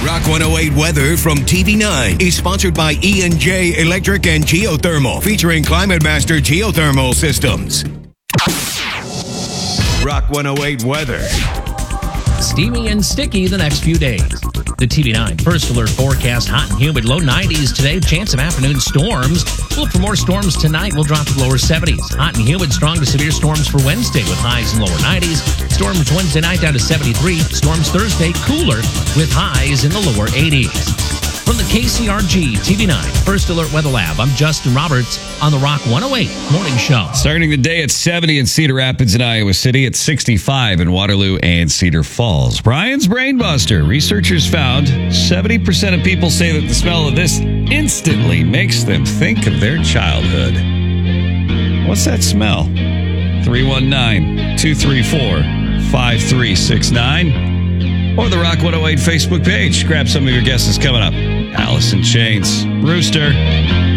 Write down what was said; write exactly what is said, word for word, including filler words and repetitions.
Rock one oh eight weather from T V nine is sponsored by E and J Electric and Geothermal, featuring Climate Master Geothermal Systems. Rock one oh eight weather. Steamy and sticky the next few days. The T V nine First Alert forecast, hot and humid, low nineties today, chance of afternoon storms. Look for more storms tonight. We'll drop to lower seventies. Hot and humid, strong to severe storms for Wednesday with highs in lower nineties. Storms Wednesday night down to seventy-three. Storms Thursday cooler with highs in the lower eighties. From the K C R G T V nine First Alert Weather Lab, I'm Justin Roberts on the Rock one oh eight Morning Show. Starting the day at seventy in Cedar Rapids and Iowa City, at sixty-five in Waterloo and Cedar Falls. Brian's Brainbuster. Researchers found seventy percent of people say that the smell of this instantly makes them think of their childhood. What's that smell? three one nine, two three four, five three six nine or the Rock one oh eight Facebook page. Grab some of your guesses coming up. Alice in Chains, Rooster.